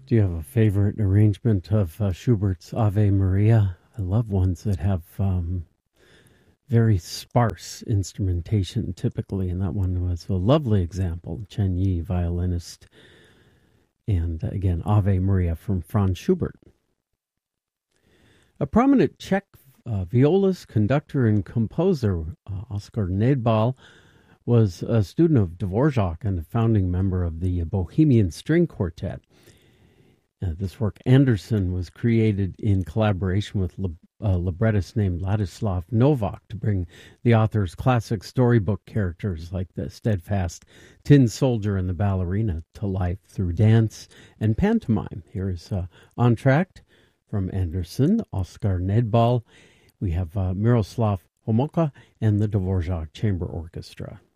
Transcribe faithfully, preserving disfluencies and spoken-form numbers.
Do you have a favorite arrangement of uh, Schubert's Ave Maria? I love ones that have um, very sparse instrumentation typically, and that one was a lovely example. Chen Yi, violinist, and uh, again, Ave Maria from Franz Schubert. A prominent Czech uh, violist, conductor, and composer, uh, Oskar Nedbal, was a student of Dvorak and a founding member of the Bohemian String Quartet. Uh, this work, Anderson, was created in collaboration with lib- a librettist named Ladislav Novak to bring the author's classic storybook characters like the steadfast tin soldier and the ballerina to life through dance and pantomime. Here is uh, Entr'acte from Anderson, Oskar Nedbal. We have uh, Miroslav Homolka and the Dvorak Chamber Orchestra.